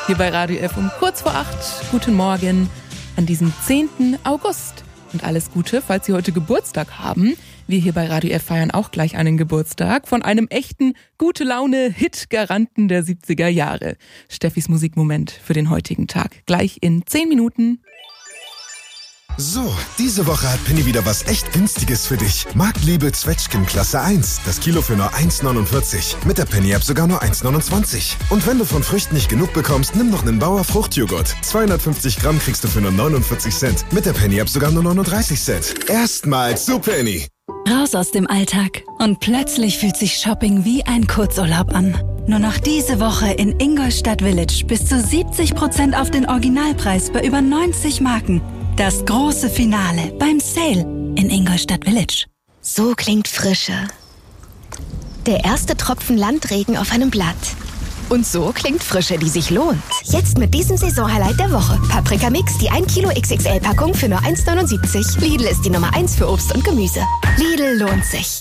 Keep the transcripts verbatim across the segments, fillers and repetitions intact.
Hier bei Radio F um kurz vor acht. Guten Morgen an diesem zehnten August. Und alles Gute, falls Sie heute Geburtstag haben. Wir hier bei Radio F feiern auch gleich einen Geburtstag von einem echten Gute-Laune-Hit-Garanten der siebziger Jahre. Steffis Musikmoment für den heutigen Tag. Gleich in zehn Minuten. So, diese Woche hat Penny wieder was echt Günstiges für dich. Marktliebe Zwetschgen Klasse eins. Das Kilo für nur eins neunundvierzig. Mit der Penny-App sogar nur eins neunundzwanzig. Und wenn du von Früchten nicht genug bekommst, nimm noch einen Bauer Fruchtjoghurt. zweihundertfünfzig Gramm kriegst du für nur neunundvierzig Cent. Mit der Penny-App sogar nur neununddreißig Cent. Erstmals zu Penny. Raus aus dem Alltag. Und plötzlich fühlt sich Shopping wie ein Kurzurlaub an. Nur noch diese Woche in Ingolstadt Village bis zu siebzig Prozent auf den Originalpreis bei über neunzig Marken. Das große Finale beim Sale in Ingolstadt Village. So klingt Frische. Der erste Tropfen Landregen auf einem Blatt. Und so klingt Frische, die sich lohnt. Jetzt mit diesem Saisonhighlight der Woche. Paprika Mix, die ein Kilo X X L-Packung für nur eins neunundsiebzig. Lidl ist die Nummer eins für Obst und Gemüse. Lidl lohnt sich.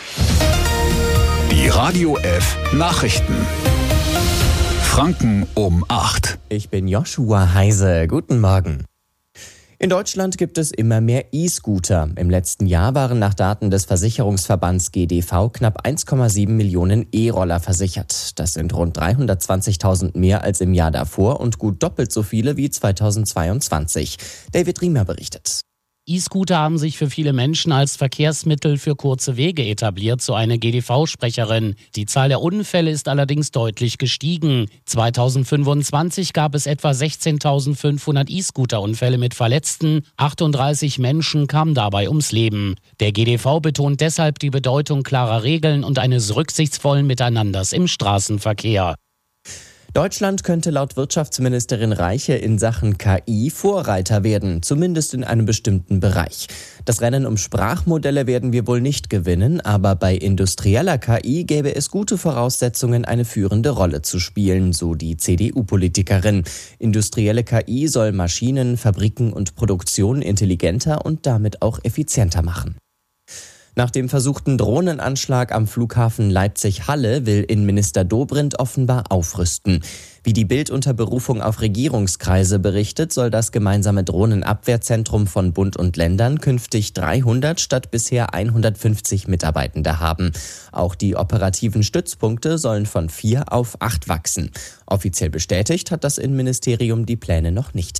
Die Radio F Nachrichten. Franken um acht. Ich bin Joshua Heise. Guten Morgen. In Deutschland gibt es immer mehr E-Scooter. Im letzten Jahr waren nach Daten des Versicherungsverbands G D V knapp eins Komma sieben Millionen E-Roller versichert. Das sind rund dreihundertzwanzigtausend mehr als im Jahr davor und gut doppelt so viele wie zweitausendzweiundzwanzig. David Riemer berichtet. E-Scooter haben sich für viele Menschen als Verkehrsmittel für kurze Wege etabliert, so eine G D V-Sprecherin. Die Zahl der Unfälle ist allerdings deutlich gestiegen. zweitausendfünfundzwanzig gab es etwa sechzehntausendfünfhundert E-Scooter-Unfälle mit Verletzten. achtunddreißig Menschen kamen dabei ums Leben. Der G D V betont deshalb die Bedeutung klarer Regeln und eines rücksichtsvollen Miteinanders im Straßenverkehr. Deutschland könnte laut Wirtschaftsministerin Reiche in Sachen K I Vorreiter werden, zumindest in einem bestimmten Bereich. Das Rennen um Sprachmodelle werden wir wohl nicht gewinnen, aber bei industrieller K I gäbe es gute Voraussetzungen, eine führende Rolle zu spielen, so die C D U-Politikerin. Industrielle K I soll Maschinen, Fabriken und Produktion intelligenter und damit auch effizienter machen. Nach dem versuchten Drohnenanschlag am Flughafen Leipzig-Halle will Innenminister Dobrindt offenbar aufrüsten. Wie die Bild unter Berufung auf Regierungskreise berichtet, soll das gemeinsame Drohnenabwehrzentrum von Bund und Ländern künftig dreihundert statt bisher hundertfünfzig Mitarbeitende haben. Auch die operativen Stützpunkte sollen von vier auf acht wachsen. Offiziell bestätigt hat das Innenministerium die Pläne noch nicht.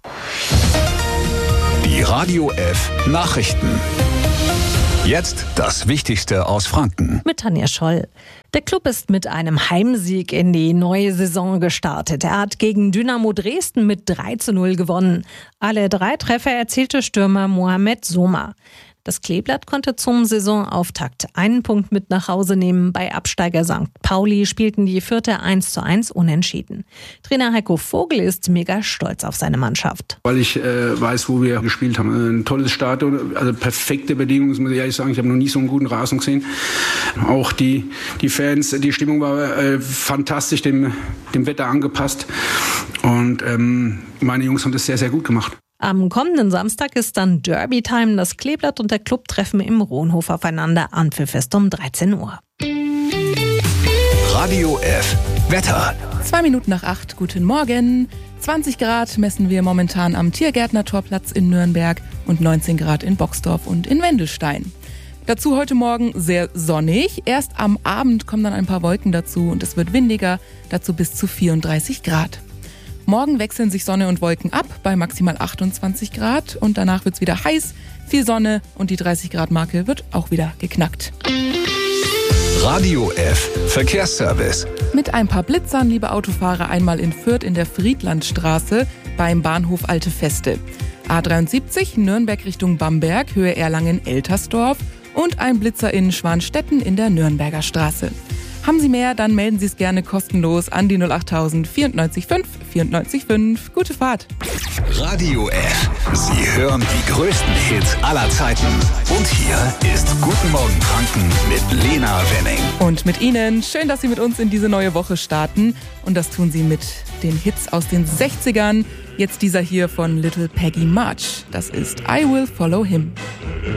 Die Radio F Nachrichten. Jetzt das Wichtigste aus Franken. Mit Tanja Scholl. Der Klub ist mit einem Heimsieg in die neue Saison gestartet. Er hat gegen Dynamo Dresden mit drei zu null gewonnen. Alle drei Treffer erzielte Stürmer Mohamed Soma. Das Kleeblatt konnte zum Saisonauftakt einen Punkt mit nach Hause nehmen. Bei Absteiger Sankt Pauli spielten die Vierte eins zu eins unentschieden. Trainer Heiko Vogel ist mega stolz auf seine Mannschaft. Weil ich äh, weiß, wo wir gespielt haben. Ein tolles Stadion, also perfekte Bedingungen, muss ich ehrlich sagen. Ich habe noch nie so einen guten Rasen gesehen. Auch die, die Fans, die Stimmung war äh, fantastisch, dem, dem Wetter angepasst. Und ähm, meine Jungs haben das sehr, sehr gut gemacht. Am kommenden Samstag ist dann Derby-Time. Das Kleeblatt und der Club treffen im Rohnhof aufeinander. Anpfiff um dreizehn Uhr. Radio F Wetter. Zwei Minuten nach acht. Guten Morgen. zwanzig Grad messen wir momentan am Tiergärtner-Torplatz in Nürnberg und neunzehn Grad in Boxdorf und in Wendelstein. Dazu heute Morgen sehr sonnig. Erst am Abend kommen dann ein paar Wolken dazu und es wird windiger. Dazu bis zu vierunddreißig Grad. Morgen wechseln sich Sonne und Wolken ab bei maximal achtundzwanzig Grad und danach wird es wieder heiß, viel Sonne und die dreißig Grad Marke wird auch wieder geknackt. Radio F Verkehrsservice. Mit ein paar Blitzern, liebe Autofahrer, einmal in Fürth in der Friedlandstraße beim Bahnhof Alte Feste. A dreiundsiebzig Nürnberg Richtung Bamberg, Höhe Erlangen-Eltersdorf und ein Blitzer in Schwanstetten in der Nürnberger Straße. Haben Sie mehr, dann melden Sie es gerne kostenlos an die null achttausend vierundneunzig fünf vierundneunzig fünf. Gute Fahrt. Radio F. Sie hören die größten Hits aller Zeiten. Und hier ist Guten Morgen Franken mit Lena Wenning. Und mit Ihnen. Schön, dass Sie mit uns in diese neue Woche starten. Und das tun Sie mit den Hits aus den sechzigern. Jetzt dieser hier von Little Peggy March. Das ist I Will Follow Him.